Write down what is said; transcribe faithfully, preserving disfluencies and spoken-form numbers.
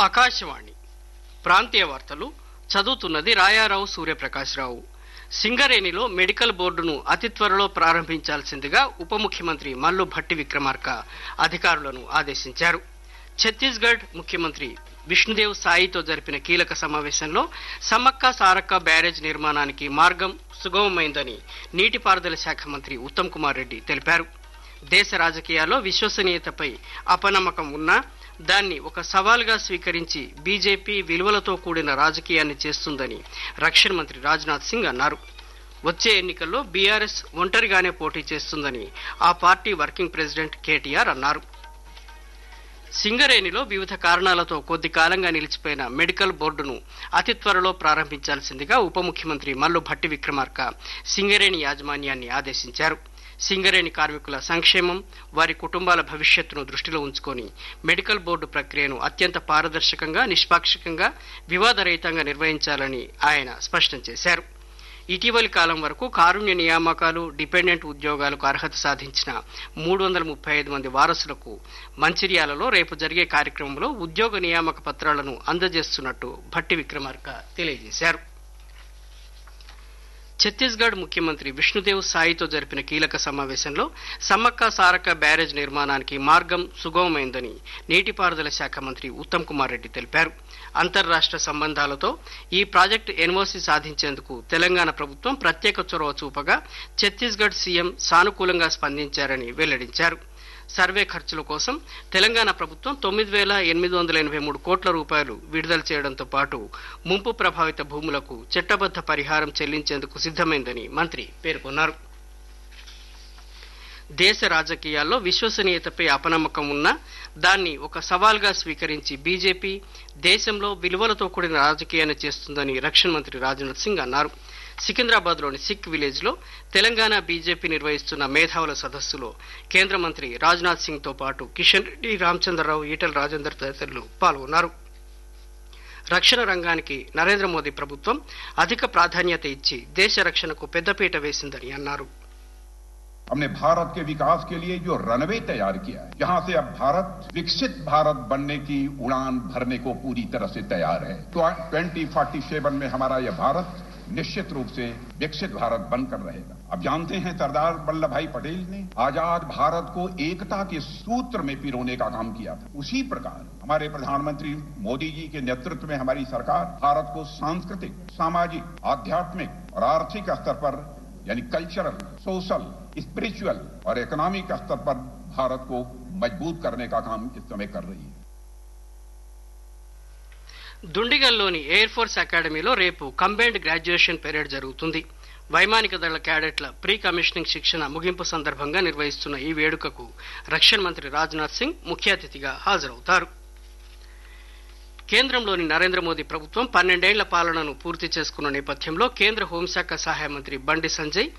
ఆకాశవాణి ప్రాంతీయ వార్తలు చదువుతున్నది రాయారావు సూర్యప్రకాశ్రావు. సింగరేణిలో మెడికల్ బోర్డును అతి త్వరలో ప్రారంభించాల్సిందిగా ఉప ముఖ్యమంత్రి మల్లు భట్టి విక్రమార్క అధికారులను ఆదేశించారు. ఛత్తీస్గఢ్ ముఖ్యమంత్రి విష్ణుదేవ్ సాయితో జరిపిన కీలక సమావేశంలో సమ్మక్క సారక్క బ్యారేజ్ నిర్మాణానికి మార్గం సుగమమైందని నీటిపారుదల శాఖ మంత్రి ఉత్తమ్ కుమార్ రెడ్డి తెలిపారు. దేశ రాజకీయాల్లో విశ్వసనీయతపై అపనమ్మకం ఉన్నా దాన్ని ఒక సవాల్గా స్వీకరించి బీజేపీ విలువలతో కూడిన రాజకీయాన్ని చేస్తుందని రక్షణ మంత్రి రాజ్నాథ్ సింగ్ అన్నారు. వచ్చే ఎన్నికల్లో బీఆర్ఎస్ ఒంటరిగానే పోటీ చేస్తుందని ఆ పార్టీ వర్కింగ్ ప్రెసిడెంట్ కేటీఆర్ అన్నారు. సింగరేణిలో వివిధ కారణాలతో కొద్ది కాలంగా నిలిచిపోయిన మెడికల్ బోర్డును అతి త్వరలో ప్రారంభించాల్సిందిగా ఉప ముఖ్యమంత్రి మల్లు భట్టి విక్రమార్క సింగరేణి యాజమాన్యాన్ని ఆదేశించారు. సింగరేణి కార్మికుల సంక్షేమం, వారి కుటుంబాల భవిష్యత్తును దృష్టిలో ఉంచుకొని మెడికల్ బోర్డు ప్రక్రియను అత్యంత పారదర్శకంగా, నిష్పాక్షికంగా, వివాదరహితంగా నిర్వహించాలని ఆయన స్పష్టం చేశారు. ఇటీవలి కాలం వరకు కారుణ్య నియామకాలు, డిపెండెంట్ ఉద్యోగాలకు అర్హత సాధించిన మూడు వందల ముప్పై ఐదు మంది వారసులకు మంచిర్యాలలో రేపు జరిగే కార్యక్రమంలో ఉద్యోగ నియామక పత్రాలను అందజేస్తున్నట్టు భట్టి విక్రమార్క తెలియజేశారు. ఛత్తీస్గఢ్ ముఖ్యమంత్రి విష్ణుదేవ్ సాయితో జరిపిన కీలక సమావేశంలో సమ్మక్క సారక్క బ్యారేజ్ నిర్మాణానికి మార్గం సుగమమైందని నీటిపారుదల శాఖ మంత్రి ఉత్తమ్ కుమార్ రెడ్డి తెలిపారు. అంతర్రాష్ట్ర సంబంధాలతో ఈ ప్రాజెక్టు ఎన్ఓసీ సాధించేందుకు తెలంగాణ ప్రభుత్వం ప్రత్యేక చొరవ చూపగా ఛత్తీస్గఢ్ సీఎం సానుకూలంగా స్పందించారని వెల్లడించారు. సర్వే ఖర్చుల కోసం తెలంగాణ ప్రభుత్వం తొమ్మిది వేల ఎనిమిది వందల ఎనభై మూడు కోట్ల రూపాయలు విడుదల చేయడంతో పాటు ముంపు ప్రభావిత భూములకు చట్టబద్ధ పరిహారం చెల్లించేందుకు సిద్ధమైందని మంత్రి పేర్కొన్నారు. దేశ రాజకీయాల్లో విశ్వసనీయతపై అపనమ్మకం ఉన్నా దాన్ని ఒక సవాల్గా స్వీకరించి బీజేపీ దేశంలో విలువలతో కూడిన రాజకీయాన్ని చేస్తుందని రక్షణ మంత్రి రాజ్నాథ్ సింగ్ అన్నారు. సికింద్రాబాద్ లోని సిక్ విలేజ్ లో తెలంగాణ బీజేపీ నిర్వహిస్తున్న మేధావుల సదస్సులో కేంద్ర మంత్రి రాజ్నాథ్ సింగ్ తో పాటు కిషన్ రెడ్డి, రామచంద్రరావు, ఈటెల రాజేందర్ తదితరులు పాల్గొన్నారు. రక్షణ రంగానికి నరేంద్ర మోదీ ప్రభుత్వం అధిక ప్రాధాన్యత ఇచ్చి దేశ రక్షణకు పెద్దపీట వేసిందని అన్నారు. हमने भारत के विकास के लिए जो रनवे तैयार किया है, जहां से अब भारत विकसित भारत बनने की उड़ान भरने को पूरी तरह से तैयार है. तो ट्वेंटी फोर्टी सेवन में हमारा यह भारत निश्चित रूप से विकसित भारत बनकर रहेगा. अब जानते हैं सरदार वल्लभ भाई पटेल ने आजाद भारत को एकता के सूत्र में पिरोने का काम किया था. उसी प्रकार हमारे प्रधानमंत्री मोदी जी के नेतृत्व में हमारी सरकार भारत को सांस्कृतिक, सामाजिक, आध्यात्मिक और आर्थिक स्तर पर यानी कल्चरल, सोशल, स्पिरिचुअल और इकोनॉमिक स्तर पर भारत को मजबूत करने का काम इस समय कर रही है. దుండిగల్లోని ఎయిర్ ఫోర్స్ అకాడమీలో రేపు కంబైన్డ్ గ్రాడ్యుయేషన్ పెరేడ్ జరుగుతుంది. వైమానిక దళ క్యాడెట్ల ప్రీ కమిషనింగ్ శిక్షణ ముగింపు సందర్భంగా నిర్వహిస్తున్న ఈ వేడుకకు రక్షణ మంత్రి రాజ్నాథ్ సింగ్ ముఖ్య అతిథిగా హాజరవుతారు. కేంద్రంలోని నరేంద్ర మోదీ ప్రభుత్వం పన్నెండేళ్ల పాలనను పూర్తి చేసుకున్న నేపథ్యంలో కేంద్ర హోంశాఖ సహాయ మంత్రి బండి సంజయ్